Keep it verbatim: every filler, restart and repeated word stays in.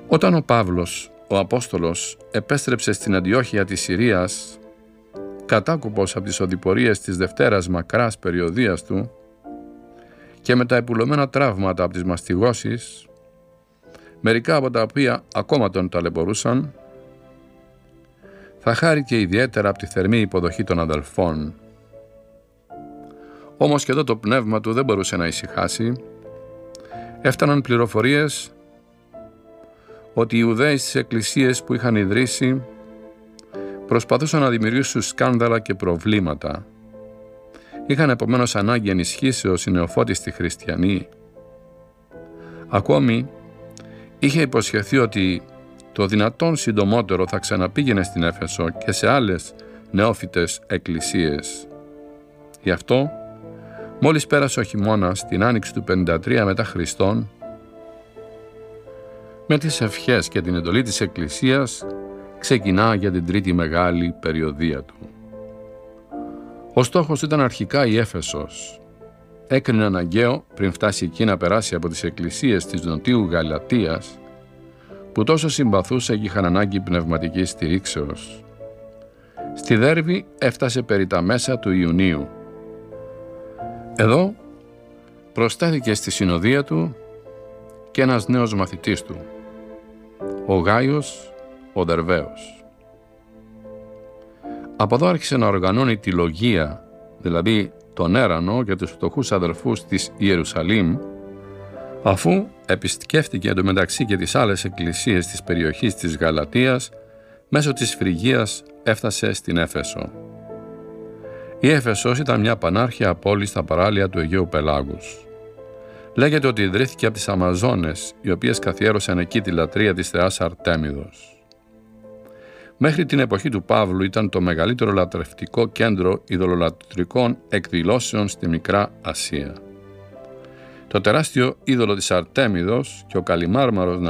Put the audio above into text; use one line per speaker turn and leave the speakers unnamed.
Όταν ο Παύλος, ο Απόστολος, επέστρεψε στην Αντιόχεια της Συρίας, κατάκοπος από τις οδηπορίες της Δευτέρας μακράς περιοδίας του και με τα επουλωμένα τραύματα από τις μαστιγώσεις, μερικά από τα οποία ακόμα τον ταλαιπωρούσαν, θα χάρηκε ιδιαίτερα από τη θερμή υποδοχή των αδελφών. Όμως και εδώ το πνεύμα του δεν μπορούσε να ησυχάσει. Έφταναν πληροφορίες ότι οι Ιουδαίοι στις εκκλησίες που είχαν ιδρύσει προσπαθούσαν να δημιουργήσουν σκάνδαλα και προβλήματα. Είχαν επομένως ανάγκη ενισχύσεως οι νεοφώτιστοι χριστιανοί. Ακόμη είχε υποσχεθεί ότι το δυνατόν συντομότερο θα ξαναπήγαινε στην Έφεσο και σε άλλες νεόφυτες εκκλησίες. Γι' αυτό, μόλις πέρασε ο χειμώνας την άνοιξη του πενήντα τρία μετά Χριστόν, με τις ευχές και την εντολή της Εκκλησίας ξεκινά για την τρίτη μεγάλη περιοδία του. Ο στόχος ήταν αρχικά η Έφεσος. Έκρινε αναγκαίο πριν φτάσει εκεί να περάσει από τις εκκλησίες της Νοτιού Γαλατίας, που τόσο συμπαθούσε και είχαν ανάγκη πνευματικής στηρίξεως. Στη Δέρβη έφτασε περί τα μέσα του Ιουνίου. Εδώ προσθέθηκε στη συνοδεία του και ένας νέος μαθητής του, ο Γάιος ο Δερβαίος. Από εδώ άρχισε να οργανώνει τη λογία, δηλαδή τον έρανο για τους φτωχούς αδερφούς της Ιερουσαλήμ, αφού επισκέφτηκε εντωμεταξύ και τις άλλες εκκλησίες της περιοχής της Γαλατίας, μέσω της Φρυγίας έφτασε στην Έφεσο. Η Έφεσος ήταν μια πανάρχια πόλη στα παράλια του Αιγαίου Πελάγους. Λέγεται ότι ιδρύθηκε από τις Αμαζόνες, οι οποίες καθιέρωσαν εκεί τη λατρεία της θεάς Αρτέμιδος. Μέχρι την εποχή του Παύλου ήταν το μεγαλύτερο λατρευτικό κέντρο ειδωλολατρικών εκδηλώσεων στη Μικρά Ασία. Το τεράστιο είδωλο της Αρτέμιδος και ο καλυμάρμαρος